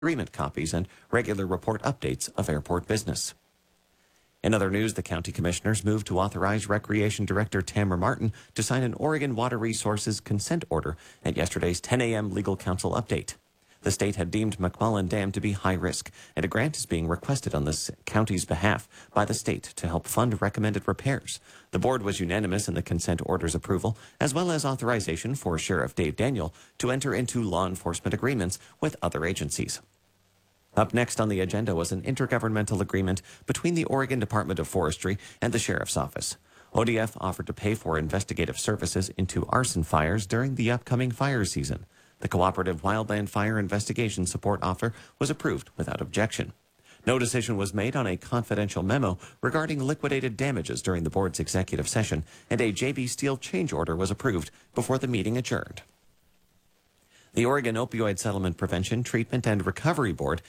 agreement copies and regular report updates of airport business. In other news, the county commissioners moved to authorize Recreation Director Tamara Martin to sign an Oregon Water Resources consent order at yesterday's 10 a.m. legal counsel update. The state had deemed McMullen Dam to be high risk, and a grant is being requested on the county's behalf by the state to help fund recommended repairs. The board was unanimous in the consent order's approval, as well as authorization for Sheriff Dave Daniel to enter into law enforcement agreements with other agencies. Up next on the agenda was an intergovernmental agreement between the Oregon Department of Forestry and the Sheriff's Office. ODF offered to pay for investigative services into arson fires during the upcoming fire season. The Cooperative Wildland Fire Investigation Support offer was approved without objection. No decision was made on a confidential memo regarding liquidated damages during the board's executive session, and a JB Steel change order was approved before the meeting adjourned. The Oregon Opioid Settlement Prevention, Treatment, and Recovery Board,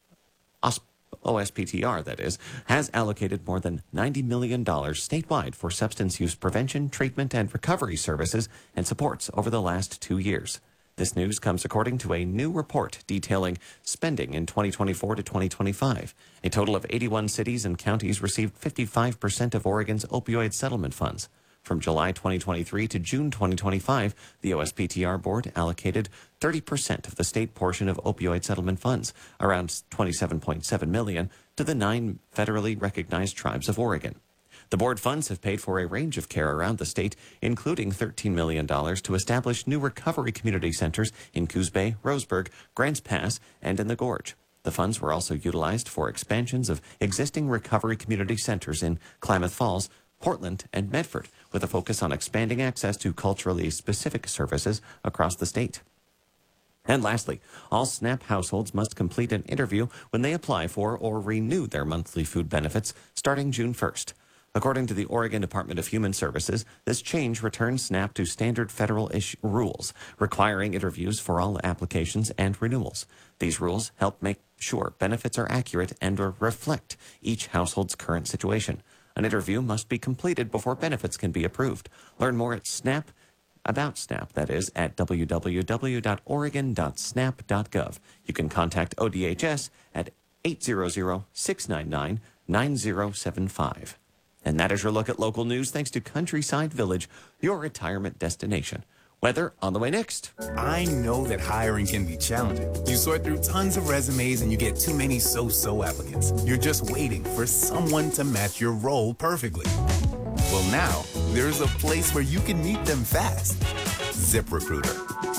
OSPTR that is, has allocated more than $90 million statewide for substance use prevention, treatment, and recovery services and supports over the last 2 years. This news comes according to a new report detailing spending in 2024 to 2025. A total of 81 cities and counties received 55% of Oregon's opioid settlement funds. From July 2023 to June 2025, the OSPTR board allocated 30% of the state portion of opioid settlement funds, around $27.7 million, to the 9 federally recognized tribes of Oregon. The board funds have paid for a range of care around the state, including $13 million to establish new recovery community centers in Coos Bay, Roseburg, Grants Pass, and in the Gorge. The funds were also utilized for expansions of existing recovery community centers in Klamath Falls, Portland, and Medford, with a focus on expanding access to culturally specific services across the state. And lastly, all SNAP households must complete an interview when they apply for or renew their monthly food benefits starting June 1st. According to the Oregon Department of Human Services, this change returns SNAP to standard federal rules, requiring interviews for all applications and renewals. These rules help make sure benefits are accurate and reflect each household's current situation. An interview must be completed before benefits can be approved. Learn more at SNAP, about SNAP, that is, at www.oregon.snap.gov. You can contact ODHS at 800-699-9075. And that is your look at local news thanks to Countryside Village, your retirement destination. Weather on the way next. I know that hiring can be challenging. You sort through tons of resumes and you get too many so-so applicants. You're just waiting for someone to match your role perfectly. Well, now there's a place where you can meet them fast. ZipRecruiter.